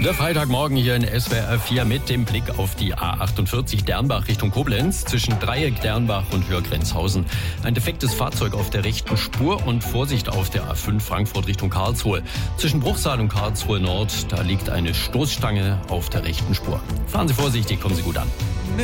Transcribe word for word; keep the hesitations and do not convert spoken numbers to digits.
Der Freitagmorgen hier in S W R vier mit dem Blick auf die A achtundvierzig Dernbach Richtung Koblenz zwischen Dreieck Dernbach und Hörgrenzhausen. Ein defektes Fahrzeug auf der rechten Spur und Vorsicht auf der A fünf Frankfurt Richtung Karlsruhe. Zwischen Bruchsal und Karlsruhe Nord, da liegt eine Stoßstange auf der rechten Spur. Fahren Sie vorsichtig, kommen Sie gut an.